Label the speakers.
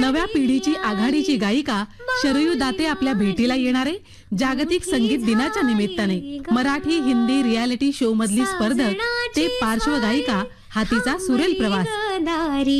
Speaker 1: नव्या पिढीची आघाडीची गायिका शरयू दाते आपल्या भेटीला येणारे जागतिक संगीत दिनाच्या निमित्ताने मराठी हिंदी रियालिटी शो मधली स्पर्धक ते पार्श्वगायिका हा तिचा सुरेल प्रवास.